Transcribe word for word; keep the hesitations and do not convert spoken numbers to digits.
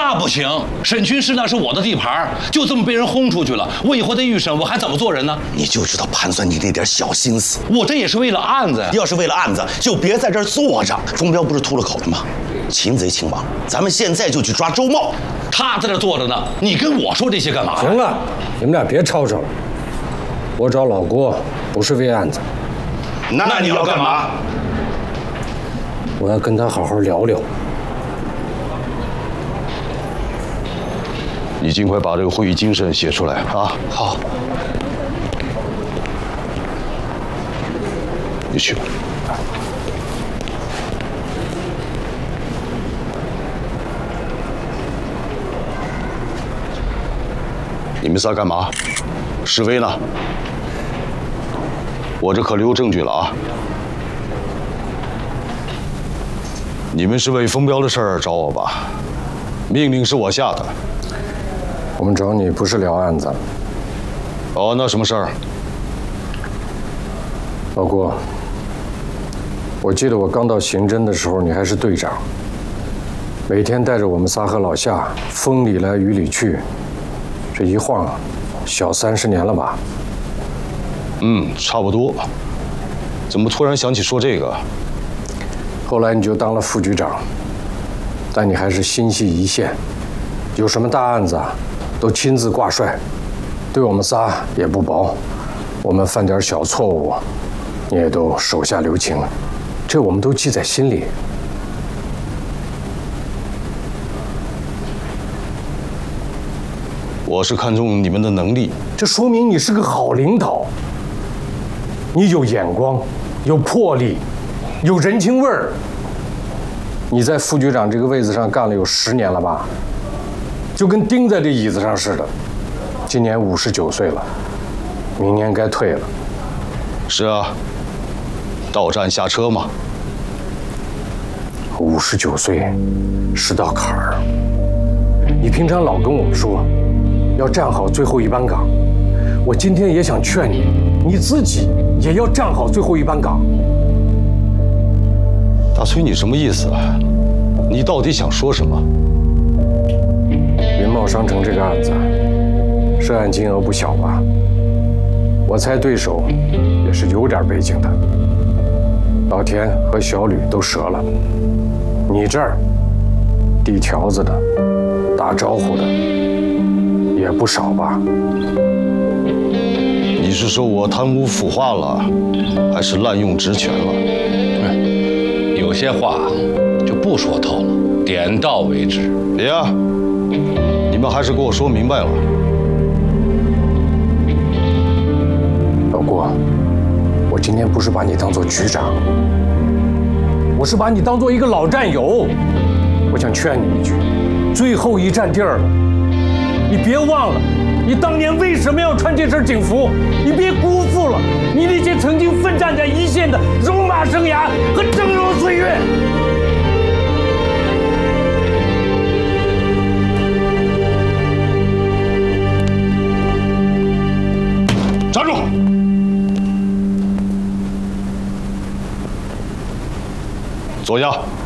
那不行，审讯室那是我的地盘，就这么被人轰出去了，我以后在预审我还怎么做人呢？ 你就知道盘算你那点小心思， 我这也是为了案子呀。 要是为了案子，就别在这儿坐着。钟彪不是吐了口了吗？擒贼擒王，咱们现在就去抓周茂。 他在这坐着呢，你跟我说这些干嘛？ 行了，你们俩别吵吵了。我找老郭不是为案子， 那你要干嘛？ 我要跟他好好聊聊。 你尽快把这个会议精神写出来啊！ 好。 你去吧。你们仨干嘛？示威呢？我这可留证据了啊！你们是为风标的事儿找我吧？命令是我下的。 我们找你不是聊案子。 哦，那什么事儿？ 老郭，我记得我刚到刑侦的时候，你还是队长，每天带着我们仨和老夏风里来雨里去，这一晃，小三十年了吧？ 嗯，差不多。怎么突然想起说这个？ 后来你就当了副局长，但你还是心系一线，有什么大案子啊，都亲自挂帅，对我们仨也不薄。我们犯点小错误，你也都手下留情，这我们都记在心里。 我是看重你们的能力， 这说明你是个好领导，你有眼光，有魄力，有人情味儿。你在副局长这个位子上干了有十年了吧？就跟钉在这椅子上似的。今年五十九岁了，明年该退了。 是啊，到站下车嘛。 五十九岁是道坎儿。你平常老跟我们说，要站好最后一班岗。我今天也想劝你，你自己也要站好最后一班岗。 大崔，你什么意思啊？你到底想说什么？ 云茂商城这个案子，涉案金额不小吧？我猜对手也是有点背景的。老田和小吕都折了，你这儿递条子的、打招呼的也不少吧？ 你是说我贪污腐化了，还是滥用职权了？ 有些话就不说透了，点到为止。 别啊，你们还是给我说明白了。 老郭，我今天不是把你当做局长，我是把你当做一个老战友。我想劝你一句，最后一站地儿了，你别忘了，你当年为什么要穿这身警服？你别辜负了你那些曾经奋战在一线的戎马生涯和峥嵘岁月。 站住！坐下。